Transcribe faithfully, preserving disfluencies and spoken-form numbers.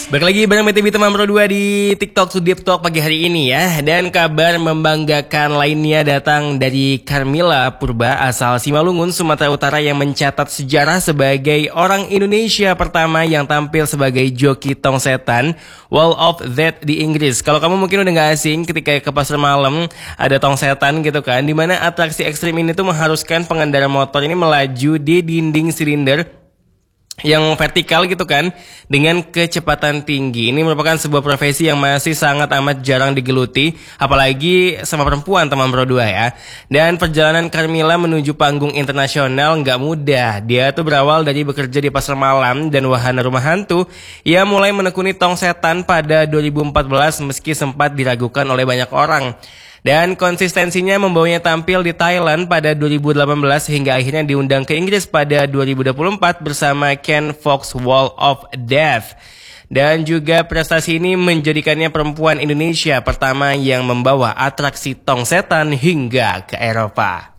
Balik lagi bareng B T V Teman Pro dua di TikTok Sudip Talk pagi hari ini ya. Dan kabar membanggakan lainnya datang dari Carmilla Purba asal Simalungun, Sumatera Utara yang mencatat sejarah sebagai orang Indonesia pertama yang tampil sebagai joki tong setan Wall of Death di Inggris. Kalau kamu mungkin udah gak asing ketika ke pasar malam ada tong setan gitu kan, dimana atraksi ekstrim ini tuh mengharuskan pengendara motor ini melaju di dinding silinder yang vertikal gitu kan dengan kecepatan tinggi. Ini merupakan sebuah profesi yang masih sangat amat jarang digeluti, apalagi sama perempuan teman Pro dua ya. Dan perjalanan Carmilla menuju panggung internasional nggak mudah. Dia tuh berawal dari bekerja di pasar malam dan wahana rumah hantu. Ia mulai menekuni tong setan pada dua ribu empat belas meski sempat diragukan oleh banyak orang. Dan konsistensinya membawanya tampil di Thailand pada dua ribu delapan belas hingga akhirnya diundang ke Inggris pada dua ribu dua puluh empat bersama Ken Fox Wall of Death. Dan juga prestasi ini menjadikannya perempuan Indonesia pertama yang membawa atraksi tong setan hingga ke Eropa.